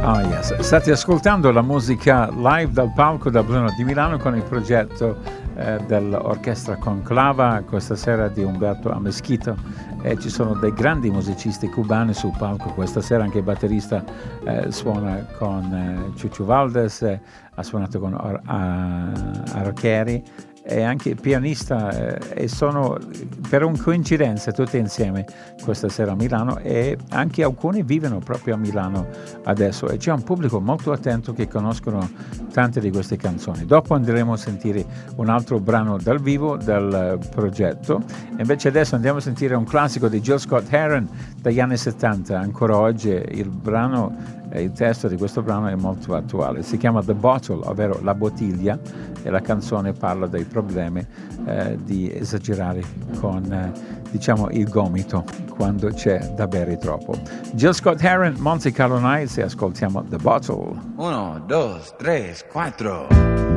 Oh yes, state ascoltando la musica live dal palco da Bruno di Milano con il progetto dell'Orchestra Conclava, questa sera di Umberto Ameschito, e ci sono dei grandi musicisti cubani sul palco questa sera. Anche il batterista suona con Chucho Valdés, ha suonato con Archeri, e anche il pianista, e sono per un coincidenza tutti insieme questa sera a Milano, e anche alcuni vivono proprio a Milano adesso, e c'è un pubblico molto attento che conoscono tante di queste canzoni. Dopo andremo a sentire un altro brano dal vivo del progetto, e invece adesso andiamo a sentire un classico di Jill Scott Heron dagli anni 70. Ancora oggi il testo di questo brano è molto attuale, si chiama The Bottle, ovvero la bottiglia, e la canzone parla dei problemi di esagerare con diciamo il gomito quando c'è da bere troppo. Jill Scott Heron, Monte Carlo Nights, e ascoltiamo The Bottle. 1, 2, 3, 4